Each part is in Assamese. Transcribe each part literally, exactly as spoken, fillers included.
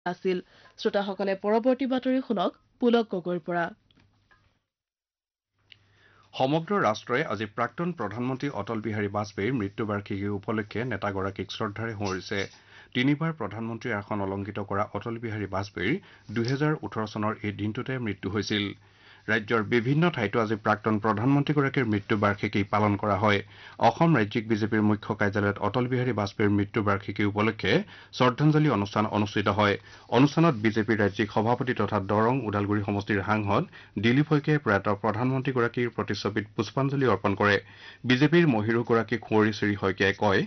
আছিল শ্ৰোতাসকলে পৰৱৰ্তী বাতৰি শুনক পুলক গগৈৰ পৰা সমগ্ৰ ৰাষ্ট্ৰই আজি প্ৰাক্তন প্ৰধানমন্ত্ৰী অটল বিহাৰী বাজপেয়ীৰ মৃত্যুবাৰ্ষিকী উপলক্ষে নেতাগৰাকীক শ্ৰদ্ধাৰে সোঁৱৰিছে তিনিবাৰ প্ৰধানমন্ত্ৰীৰ আসন অলংকিত কৰা অটল বিহাৰী বাজপেয়ীৰ দুহেজাৰ ওঠৰ চনৰ এই দিনটোতে মৃত্যু হৈছিল ৰাজ্যৰ বিভিন্ন ঠাইতো আজি প্ৰাক্তন প্ৰধানমন্ত্ৰীগৰাকীৰ মৃত্যুবাৰ্ষিকী পালন কৰা হয় অসম ৰাজ্যিক বিজেপিৰ মুখ্য কাৰ্যালয়ত অটল বিহাৰী বাজপেয়ীৰ মৃত্যুবাৰ্ষিকী উপলক্ষে শ্ৰদ্ধাঞ্জলি অনুষ্ঠান অনুষ্ঠিত হয় অনুষ্ঠানত বিজেপিৰ ৰাজ্যিক সভাপতি তথা দৰং ওদালগুৰি সমষ্টিৰ সাংসদ দিলীপ শইকীয়াই প্ৰয়াত প্ৰধানমন্ত্ৰীগৰাকীৰ প্ৰতিচ্ছবিত পুষ্পাঞ্জলি অৰ্পণ কৰে বিজেপিৰ মহিৰোগৰাকীক সুঁৱৰি শ্ৰী শইকীয়াই কয়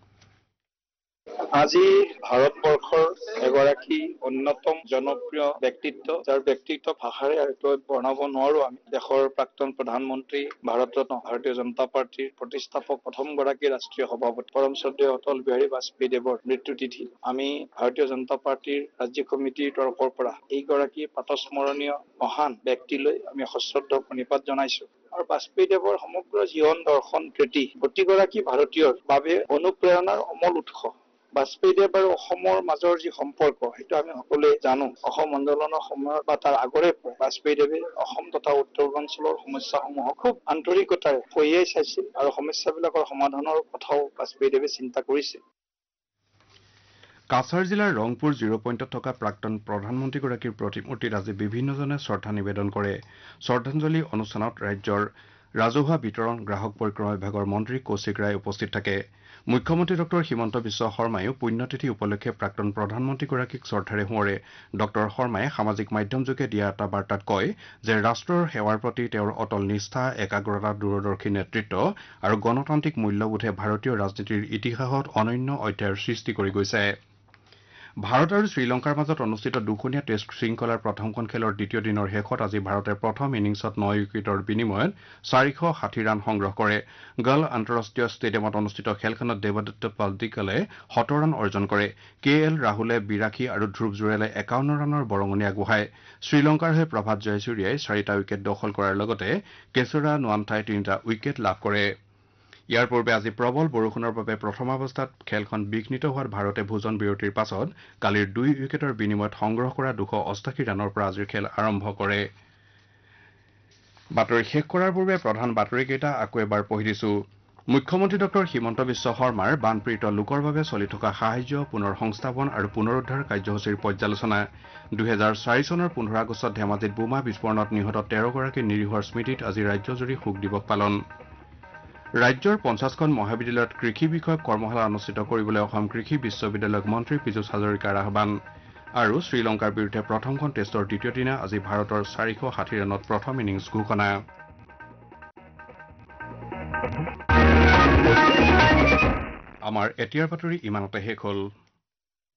আজি ভাৰতবৰ্ষৰ এগৰাকী অন্যতম জনপ্ৰিয় ব্যক্তিত্ব যাৰ ব্যক্তিত্ব ভাষাৰে হয়তো বৰ্ণাব নোৱাৰো আমি দেশৰ প্ৰাক্তন প্ৰধানমন্ত্ৰী ভাৰতৰত্ন ভাৰতীয় জনতা পাৰ্টীৰ প্ৰতিষ্ঠাপক প্ৰথমগৰাকী ৰাষ্ট্ৰীয় সভাপতি পৰম শ্ৰদ্ধেয় অটল বিহাৰী বাজপেয়ী দেৱৰ মৃত্যু তিথি আমি ভাৰতীয় জনতা পাৰ্টীৰ ৰাজ্যিক কমিটিৰ তৰফৰ পৰা এইগৰাকী প্ৰাতঃস্মৰণীয় মহান ব্যক্তিলৈ আমি সশ্ৰদ্ধ প্ৰণিপাত জনাইছো আৰু বাজপেয়ী দেৱৰ সমগ্ৰ জীৱন দৰ্শন কৃতি প্ৰতিগৰাকী ভাৰতীয়ৰ বাবে অনুপ্ৰেৰণাৰ অমল উৎস বাজপেয়ীদেৱ আৰু অসমৰ মাজৰ যি সম্পৰ্ক সেইটো আমি সকলোৱে জানো অসম আন্দোলনৰ সময়ত বা তাৰ আগৰে পৰা বাজপেয়ীদেৱে অসম তথা উত্তৰ পূৰ্বাঞ্চলৰ সমস্যাসমূহক খুব আন্তৰিকতাৰে কঢ়িয়াই চাইছিল আৰু সমস্যাবিলাকৰ সমাধানৰ কথাও বাজপেয়ীদেৱে চিন্তা কৰিছিল কাছাৰ জিলাৰ ৰংপুৰ জিৰ' পইণ্টত থকা প্ৰাক্তন প্ৰধানমন্ত্ৰীগৰাকীৰ প্ৰতিমূৰ্তিত আজি বিভিন্নজনে শ্ৰদ্ধা নিবেদন কৰে শ্ৰদ্ধাঞ্জলি অনুষ্ঠানত ৰাজ্যৰ ৰাজহুৱা বিতৰণ গ্ৰাহক পৰিক্ৰমা বিভাগৰ মন্ত্ৰী কৌশিক ৰায় উপস্থিত থাকে মুখ্যমন্ত্ৰী ডঃ হিমন্ত বিশ্ব শৰ্মায়ো পুণ্যতিথি উপলক্ষে প্ৰাক্তন প্ৰধানমন্ত্ৰীগৰাকীক শ্ৰদ্ধাৰে সোঁৱৰে ডঃ শৰ্মাই সামাজিক মাধ্যমযোগে দিয়া এটা বাৰ্তাত কয় যে ৰাষ্ট্ৰৰ সেৱাৰ প্ৰতি তেওঁৰ অটল নিষ্ঠা একাগ্ৰতা দূৰদৰ্শী নেতৃত্ব আৰু গণতান্ত্ৰিক মূল্যবোধে ভাৰতীয় ৰাজনীতিৰ ইতিহাসত অনন্য অধ্যায়ৰ সৃষ্টি কৰি গৈছে ভাৰত আৰু শ্ৰীলংকাৰ মাজত অনুষ্ঠিত দুখনীয়া টেষ্ট শৃংখলাৰ প্ৰথমখন খেলৰ দ্বিতীয় দিনৰ শেষত আজি ভাৰতে প্ৰথম ইনিংছত ন উইকেটৰ বিনিময়ত চাৰিশ ষাঠি ৰান সংগ্ৰহ কৰে গল আন্তঃৰাষ্ট্ৰীয় ষ্টেডিয়ামত অনুষ্ঠিত খেলখনত দেৱদত্ত পাল্টিকালে সত্তৰ ৰান অৰ্জন কৰে কে এল ৰাহুলে বিৰাশী আৰু ধ্ৰুৱ জুৰেলে একাৱন্ন ৰানৰ বৰঙণি আগবঢ়ায় শ্ৰীলংকাৰ হৈ প্ৰভাত জয়সূৰ্যাই চাৰিটা উইকেট দখল কৰাৰ লগতে কেশৰা নোৱান্থাই তিনিটা উইকেট লাভ কৰে ইয়াৰ পূৰ্বে আজি প্ৰবল বৰষুণৰ বাবে প্ৰথমাৱস্থাত খেলখন বিঘ্নিত হোৱাত ভাৰতে ভোজন বিৰতিৰ পাছত কালিৰ দুই উইকেটৰ বিনিময়ত সংগ্ৰহ কৰা দুশ অষ্টাশী ৰানৰ পৰা আজিৰ খেল আৰম্ভ কৰে বাতৰি শেষ কৰাৰ পূৰ্বে প্ৰধান বাতৰিকেইটা আকৌ এবাৰ পঢ়ি দিছো মুখ্যমন্ত্ৰী ডঃ হিমন্ত বিশ্ব শৰ্মাৰ বানপীড়িত লোকৰ বাবে চলি থকা সাহায্য পুনৰ সংস্থাপন আৰু পুনৰুদ্ধাৰ কাৰ্যসূচীৰ পৰ্যালোচনা দুহেজাৰ চাৰি চনৰ পোন্ধৰ আগষ্টত ধেমাজিত বোমা বিস্ফোৰণত নিহত তেৰগৰাকী নিৰীহৰ স্মৃতিত আজি ৰাজ্যজুৰি শোক দিৱস পালন ৰাজ্যৰ পঞ্চাছখন মহাবিদ্যালয়ত কৃষি বিষয়ক কৰ্মশালা অনুষ্ঠিত কৰিবলৈ অসম কৃষি বিশ্ববিদ্যালয়ক মন্ত্ৰী পীযুষ হাজৰিকাৰ আহ্বান আৰু শ্ৰীলংকাৰ বিৰুদ্ধে প্ৰথমখন টেষ্টৰ দ্বিতীয় দিনা আজি ভাৰতৰ চাৰিশ ষাঠি ৰানত প্ৰথম ইনিংছ ঘোষণা আমাৰ এতিয়াৰ বাতৰি ইমানতে শেষ হ'ল